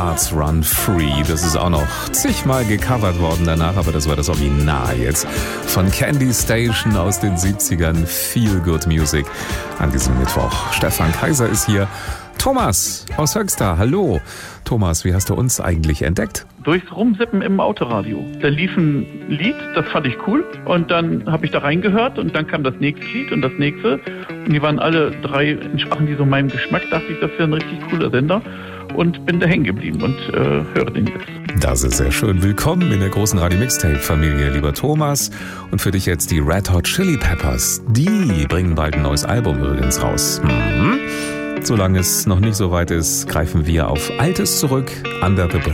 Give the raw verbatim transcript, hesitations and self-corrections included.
Hearts Run Free. Das ist auch noch zigmal gecovert worden danach, aber das war das Original jetzt von Candy Station aus den siebzigern. Feel Good Music an diesem Mittwoch. Stefan Kaiser ist hier. Thomas aus Höxter, hallo. Thomas, wie hast du uns eigentlich entdeckt? Durchs Rumsippen im Autoradio. Da lief ein Lied, das fand ich cool. Und dann habe ich da reingehört und dann kam das nächste Lied und das nächste. Und die waren alle drei, entsprachen die so meinem Geschmack. Dachte ich, das wäre ein richtig cooler Sender. Und bin da hängen geblieben und äh, höre den jetzt. Das ist sehr schön. Willkommen in der großen Radio-Mixtape-Familie, lieber Thomas. Und für dich jetzt die Red Hot Chili Peppers. Die bringen bald ein neues Album übrigens raus. Mhm. Solange es noch nicht so weit ist, greifen wir auf Altes zurück. Under the Bridge.